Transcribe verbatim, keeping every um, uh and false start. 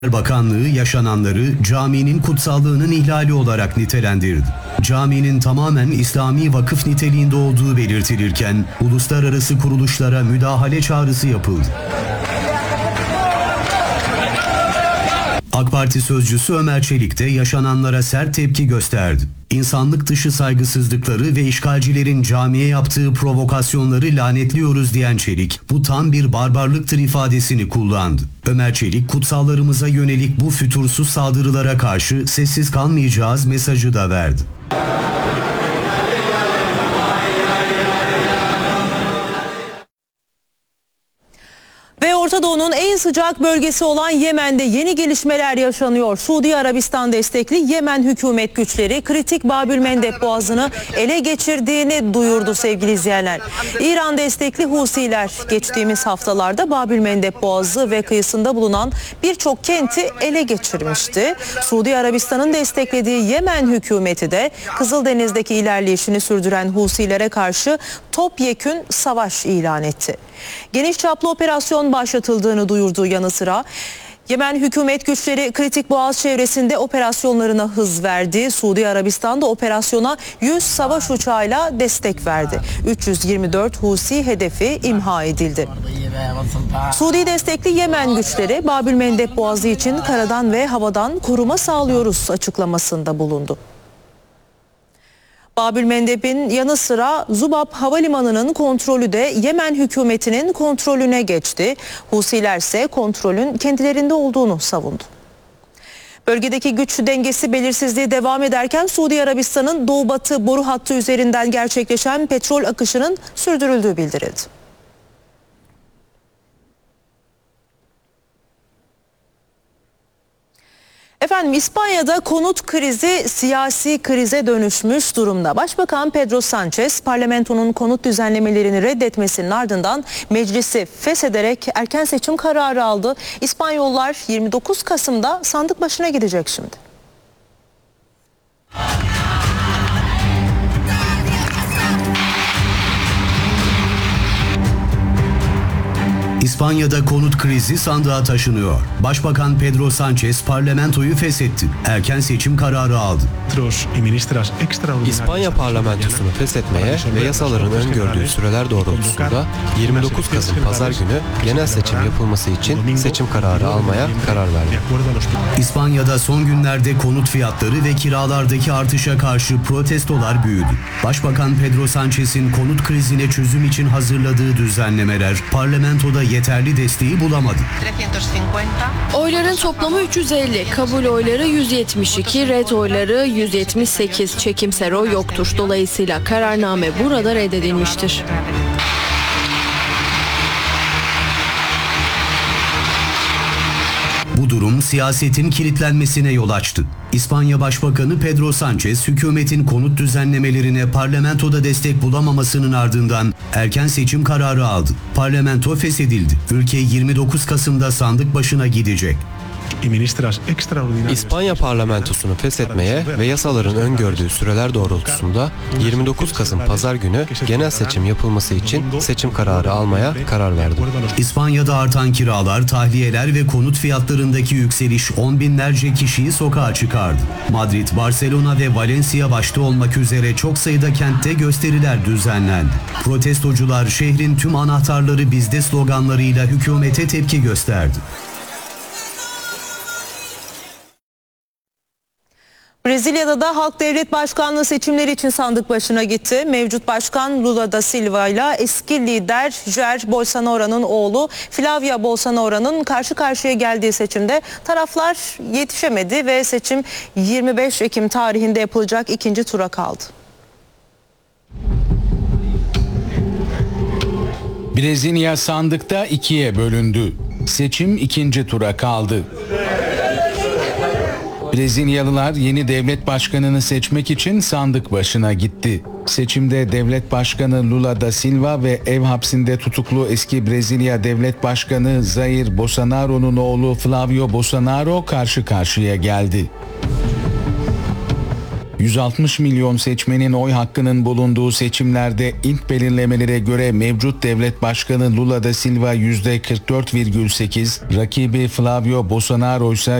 Bakanlığı yaşananları caminin kutsallığının ihlali olarak nitelendirdi. Caminin tamamen İslami vakıf niteliğinde olduğu belirtilirken uluslararası kuruluşlara müdahale çağrısı yapıldı. AK Parti sözcüsü Ömer Çelik de yaşananlara sert tepki gösterdi. İnsanlık dışı saygısızlıkları ve işgalcilerin camiye yaptığı provokasyonları lanetliyoruz diyen Çelik, bu tam bir barbarlıktır ifadesini kullandı. Ömer Çelik, kutsallarımıza yönelik bu fütursuz saldırılara karşı sessiz kalmayacağız mesajı da verdi. Ve Orta Doğu'nun en sıcak bölgesi olan Yemen'de yeni gelişmeler yaşanıyor. Suudi Arabistan destekli Yemen hükümet güçleri kritik Babülmendeb Boğazı'nı ele geçirdiğini duyurdu sevgili izleyenler. İran destekli Husiler geçtiğimiz haftalarda Babülmendeb Boğazı ve kıyısında bulunan birçok kenti ele geçirmişti. Suudi Arabistan'ın desteklediği Yemen hükümeti de Kızıldeniz'deki ilerleyişini sürdüren Husilere karşı topyekün savaş ilan etti. Geniş çaplı operasyon başlatıldığını duyurduğu yanı sıra Yemen hükümet güçleri kritik boğaz çevresinde operasyonlarına hız verdi. Suudi Arabistan da operasyona yüz savaş uçağıyla destek verdi. üç yüz yirmi dört Husi hedefi imha edildi. Suudi destekli Yemen güçleri Babülmendeb Boğazı için karadan ve havadan koruma sağlıyoruz açıklamasında bulundu. Babülmendeb'in yanı sıra Zubab Havalimanı'nın kontrolü de Yemen hükümetinin kontrolüne geçti. Husiler ise kontrolün kendilerinde olduğunu savundu. Bölgedeki güç dengesi belirsizliği devam ederken Suudi Arabistan'ın doğu batı boru hattı üzerinden gerçekleşen petrol akışının sürdürüldüğü bildirildi. Efendim İspanya'da konut krizi siyasi krize dönüşmüş durumda. Başbakan Pedro Sanchez parlamentonun konut düzenlemelerini reddetmesinin ardından meclisi feshederek erken seçim kararı aldı. İspanyollar yirmi dokuz Kasım'da sandık başına gidecek şimdi. İspanya'da konut krizi sandığa taşınıyor. Başbakan Pedro Sanchez parlamentoyu feshetti. Erken seçim kararı aldı. İspanya parlamentosunu feshetmeye ve yasaların öngördüğü süreler doğrultusunda yirmi dokuz Kasım Pazar günü genel seçim yapılması için seçim kararı almaya karar verdi. İspanya'da son günlerde konut fiyatları ve kiralardaki artışa karşı protestolar büyüdü. Başbakan Pedro Sanchez'in konut krizine çözüm için hazırladığı düzenlemeler parlamentoda yeterli desteği bulamadı. Oyların toplamı üç yüz elli, kabul oyları yüz yetmiş iki, red oyları yüz yetmiş sekiz, çekimser oy yoktur. Dolayısıyla kararname burada reddedilmiştir. Bu durum siyasetin kilitlenmesine yol açtı. İspanya Başbakanı Pedro Sanchez, hükümetin konut düzenlemelerine parlamentoda destek bulamamasının ardından erken seçim kararı aldı. Parlamento feshedildi. Ülke yirmi dokuz Kasım'da sandık başına gidecek. İspanya parlamentosunu feshetmeye ve yasaların öngördüğü süreler doğrultusunda yirmi dokuz Kasım Pazar günü genel seçim yapılması için seçim kararı almaya karar verdi. İspanya'da artan kiralar, tahliyeler ve konut fiyatlarındaki yükseliş on binlerce kişiyi sokağa çıkardı. Madrid, Barcelona ve Valencia başta olmak üzere çok sayıda kentte gösteriler düzenlendi. Protestocular şehrin tüm anahtarları bizde sloganlarıyla hükümete tepki gösterdi. Brezilya'da da Halk Devlet Başkanlığı seçimleri için sandık başına gitti. Mevcut başkan Lula da Silva ile eski lider Jair Bolsonaro'nun oğlu Flavio Bolsonaro'nun karşı karşıya geldiği seçimde taraflar yetişemedi ve seçim yirmi beş Ekim tarihinde yapılacak ikinci tura kaldı. Brezilya sandıkta ikiye bölündü. Seçim ikinci tura kaldı. Brezilyalılar yeni devlet başkanını seçmek için sandık başına gitti. Seçimde devlet başkanı Lula da Silva ve ev hapsinde tutuklu eski Brezilya devlet başkanı Jair Bolsonaro'nun oğlu Flavio Bolsonaro karşı karşıya geldi. yüz altmış milyon seçmenin oy hakkının bulunduğu seçimlerde ilk belirlemelere göre mevcut devlet başkanı Lula da Silva yüzde kırk dört virgül sekiz, rakibi Flavio Bolsonaro ise